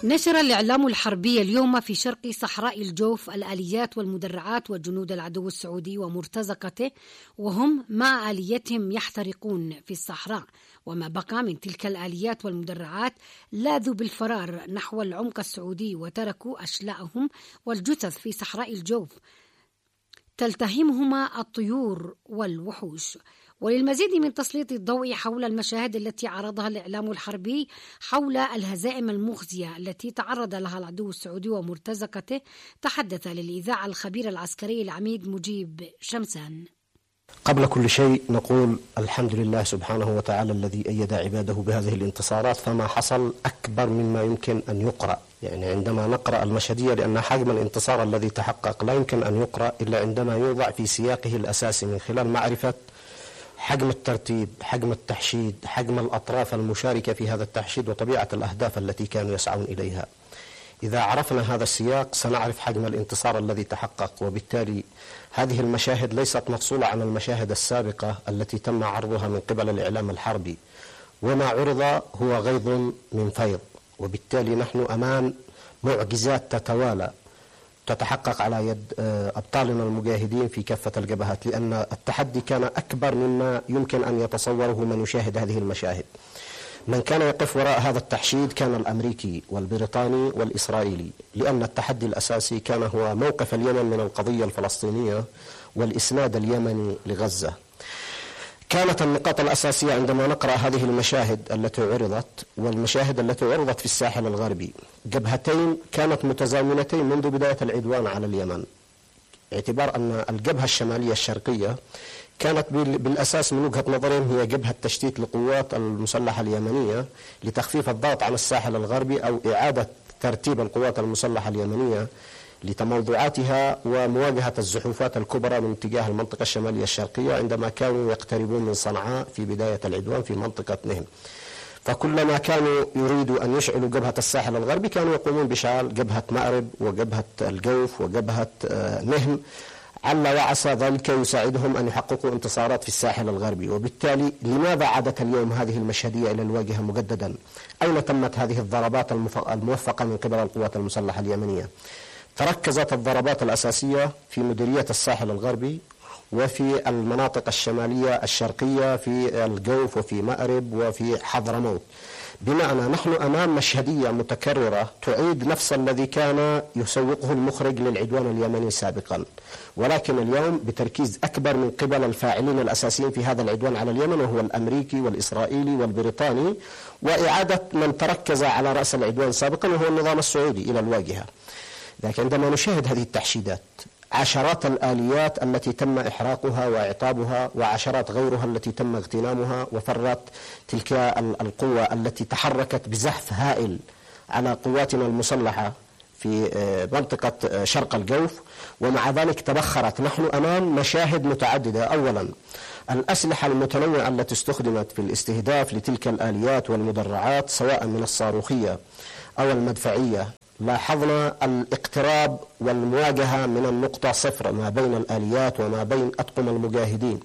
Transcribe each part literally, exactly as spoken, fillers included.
نشر الإعلام الحربي اليوم في شرق صحراء الجوف الآليات والمدرعات وجنود العدو السعودي ومرتزقته وهم مع آليتهم يحترقون في الصحراء، وما بقى من تلك الآليات والمدرعات لاذوا بالفرار نحو العمق السعودي وتركوا أشلاءهم والجثث في صحراء الجوف تلتهمهما الطيور والوحوش. وللمزيد من تسليط الضوء حول المشاهد التي عرضها الإعلام الحربي حول الهزائم المخزية التي تعرض لها العدو السعودي ومرتزقته، تحدث للإذاعة الخبير العسكري العميد مجيب شمسان. قبل كل شيء نقول الحمد لله سبحانه وتعالى الذي أيد عباده بهذه الانتصارات، فما حصل أكبر مما يمكن أن يقرأ. يعني عندما نقرأ المشهدية، لأن حجم الانتصار الذي تحقق لا يمكن أن يقرأ إلا عندما يوضع في سياقه الأساسي من خلال معرفة حجم الترتيب، حجم التحشيد، حجم الأطراف المشاركة في هذا التحشيد، وطبيعة الأهداف التي كانوا يسعون إليها. إذا عرفنا هذا السياق سنعرف حجم الانتصار الذي تحقق، وبالتالي هذه المشاهد ليست مفصولة عن المشاهد السابقة التي تم عرضها من قبل الإعلام الحربي، وما عرض هو غيظ من فيض، وبالتالي نحن أمام معجزات تتوالى تتحقق على يد أبطالنا المجاهدين في كافة الجبهات، لأن التحدي كان أكبر مما يمكن أن يتصوره من يشاهد هذه المشاهد. من كان يقف وراء هذا التحشيد كان الأمريكي والبريطاني والإسرائيلي، لأن التحدي الأساسي كان هو موقف اليمن من القضية الفلسطينية والإسناد اليمني لغزة. كانت النقاط الأساسية عندما نقرأ هذه المشاهد التي عرضت والمشاهد التي عرضت في الساحل الغربي، جبهتين كانت متزامنتين منذ بداية العدوان على اليمن، اعتبار أن الجبهة الشمالية الشرقية كانت بالأساس من وجهة نظرهم هي جبهة تشتيت للقوات المسلحة اليمنية لتخفيف الضغط على الساحل الغربي، أو إعادة ترتيب القوات المسلحة اليمنية لتموضعاتها ومواجهة الزحوفات الكبرى من اتجاه المنطقة الشمالية الشرقية عندما كانوا يقتربون من صنعاء في بداية العدوان في منطقة نهم. فكلما كانوا يريدوا أن يشعلوا جبهة الساحل الغربي كانوا يقومون بإشعال جبهة مأرب وجبهة الجوف وجبهة نهم، عل وعسى ذلك يساعدهم أن يحققوا انتصارات في الساحل الغربي. وبالتالي لماذا عادت اليوم هذه المشهدية إلى الواجهة مجددا؟ أين تمت هذه الضربات الموفقة من قبل القوات المسلحة اليمنية؟ تركزت الضربات الأساسية في مديرية الساحل الغربي وفي المناطق الشمالية الشرقية في الجوف وفي مأرب وفي حضرموت، بمعنى نحن أمام مشهدية متكررة تعيد نفس الذي كان يسوقه المخرج للعدوان اليمني سابقا، ولكن اليوم بتركيز أكبر من قبل الفاعلين الأساسيين في هذا العدوان على اليمن، وهو الأمريكي والإسرائيلي والبريطاني، وإعادة من تركز على رأس العدوان سابقا وهو النظام السعودي إلى الواجهة. لكن عندما نشاهد هذه التحشيدات، عشرات الآليات التي تم إحراقها وإعطابها وعشرات غيرها التي تم اغتنامها، وفرت تلك القوة التي تحركت بزحف هائل على قواتنا المسلحة في منطقة شرق الجوف، ومع ذلك تبخرت. نحن أمام مشاهد متعددة. أولا الأسلحة المتنوعة التي استخدمت في الاستهداف لتلك الآليات والمدرعات سواء من الصاروخية أو المدفعية، لاحظنا الاقتراب والمواجهة من النقطة صفر ما بين الآليات وما بين أطقم المجاهدين.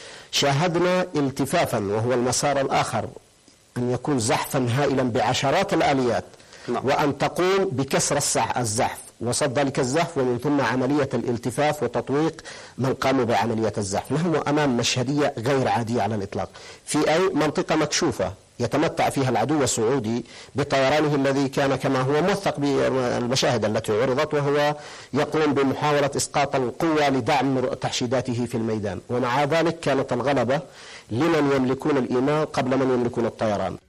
شاهدنا التفافا وهو المسار الآخر، أن يكون زحفا هائلا بعشرات الآليات وأن تقوم بكسر الزحف وصد ذلك الزحف، ومن ثم عملية الالتفاف وتطويق من قاموا بعملية الزحف. نحن أمام مشهدية غير عادية على الإطلاق في أي منطقة مكشوفة يتمتع فيها العدو السعودي بطيرانه الذي كان كما هو موثق بالمشاهد التي عرضت، وهو يقوم بمحاولة إسقاط القوة لدعم تحشيداته في الميدان، ومع ذلك كانت الغلبة لمن يملكون الإيمان قبل من يملكون الطيران.